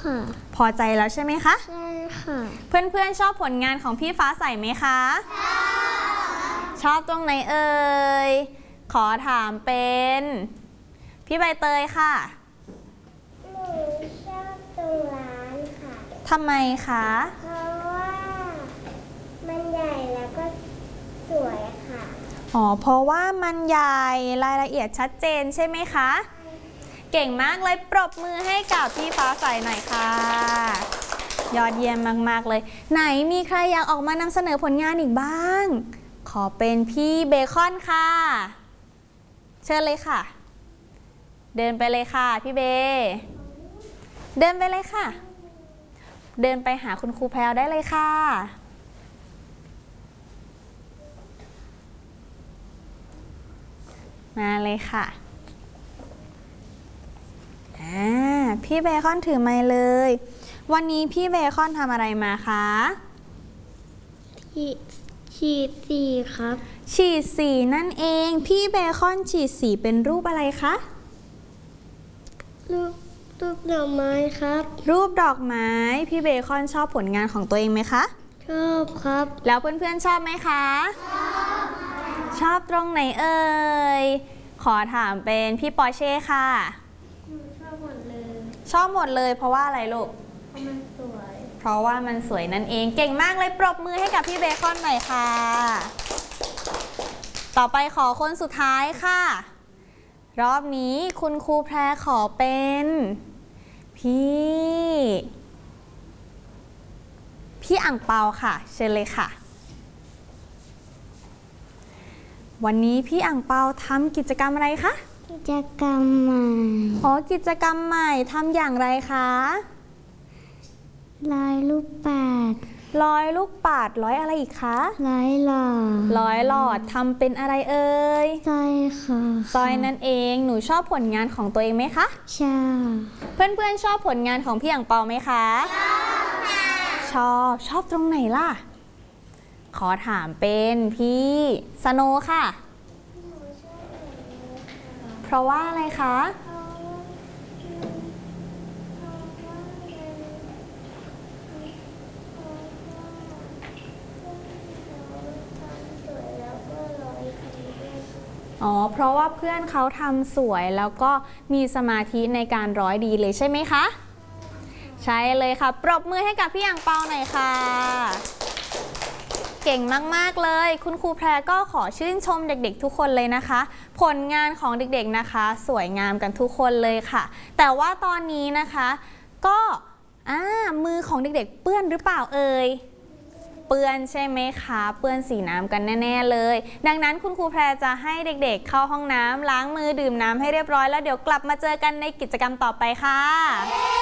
ค่ะพอใจแล้วใช่ไหมคะใช่ค่ะเพื่อนๆชอบผลงานของพี่ฟ้าใสไหมคะชอบตรงไหนเอ่ยขอถามเป็นพี่ใบเตยค่ะหนูชอบตรงร้านค่ะทำไมคะเพราะว่ามันใหญ่แล้วก็สวยค่ะเพราะว่ามันใหญ่รายละเอียดชัดเจนใช่ไหมคะเก่งมากเลยปรบมือให้กับพี่ฟ้าใสหน่อยค่ะยอดเยี่ยมมากๆเลยไหนมีใครอยากออกมานำเสนอผลงานอีกบ้างขอเป็นพี่เบคอนค่ะเชิญเลยค่ะเดินไปเลยค่ะพี่เบเดินไปเลยค่ะเดินไปหาคุณครูแพรวได้เลยค่ะมาเลยค่ะพี่เบคอนถือไมค์เลยวันนี้พี่เบคอนทำอะไรมาคะฉีดสีครับฉีดสีนั่นเองพี่เบคอนฉีดสีเป็นรูปอะไรคะรูปดอกไม้ครับรูปดอกไม้พี่เบคอนชอบผลงานของตัวเองไหมคะชอบครับแล้วเพื่อนๆชอบไหมคะชอบตรงไหนเอ่ยขอถามเป็นพี่ปอเช่ค่ะชอบหมดเลยชอบหมดเลยเพราะว่าอะไรลูกเพราะมันสวยเพราะว่ามันสวยนั่นเองเก่งมากเลยปรบมือให้กับพี่เบคอนหน่อยค่ะต่อไปขอคนสุดท้ายค่ะรอบนี้คุณครูแพรขอเป็นพี่อั่งเปาค่ะเชิญเลยค่ะวันนี้พี่อั่งเปาทำกิจกรรมอะไรคะกิจกรรมใหม่กิจกรรมใหม่ทำอย่างไรคะร้อยลูกปัดร้อยลูกปัดร้อยอะไรอีกคะร้อยหลอดร้อยหลอดทำเป็นอะไรเอ่ยสร้อยค่ะสร้อยนั่นเองหนูชอบผลงานของตัวเองไหมคะชอบเพื่อนๆชอบผลงานของพี่อั่งเปาไหมคะชอบตรงไหนล่ะขอถามเป็นพี่สโนค่ะเพราะว่าอะไรคะเพราะว่าเพื่อนเขาทำสวยแล้วก็มีสมาธิในการร้อยดีเลยใช่ไหมคะใช่เลยค่ะปรบมือให้กับพี่อั่งเปาหน่อยค่ะเก่งมากๆเลยคุณครูแพรก็ขอชื่นชมเด็กๆทุกคนเลยนะคะผลงานของเด็กๆนะคะสวยงามกันทุกคนเลยค่ะแต่ว่าตอนนี้นะคะก็มือของเด็กๆเปื้อนหรือเปล่าเอ่ยเปื้อนใช่ไหมคะเปื้อนสีน้ำกันแน่ๆเลยดังนั้นคุณครูแพรจะให้เด็กๆเข้าห้องน้ำล้างมือดื่มน้ำให้เรียบร้อยแล้วเดี๋ยวกลับมาเจอกันในกิจกรรมต่อไปค่ะ